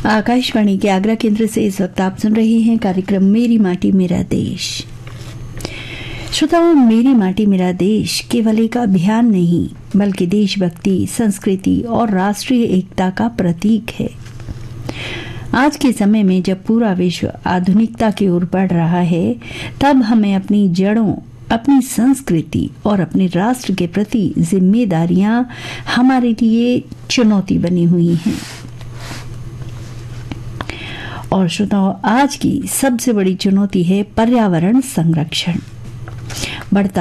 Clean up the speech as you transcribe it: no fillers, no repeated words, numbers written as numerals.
आकाशवाणी के आगरा केंद्र से इस वक्त आप सुन रहे हैं कार्यक्रम मेरी माटी मेरा देश। श्रोताओं, मेरी माटी मेरा देश केवल एक अभियान नहीं बल्कि देशभक्ति, संस्कृति और राष्ट्रीय एकता का प्रतीक है। आज के समय में जब पूरा विश्व आधुनिकता की ओर बढ़ रहा है, तब हमें अपनी जड़ों, अपनी संस्कृति और अपने राष्ट्र के प्रति जिम्मेदारियां हमारे लिए चुनौती बनी हुई हैं। और श्रोताओं, आज की सबसे बड़ी चुनौती है पर्यावरण संरक्षण। बढ़ता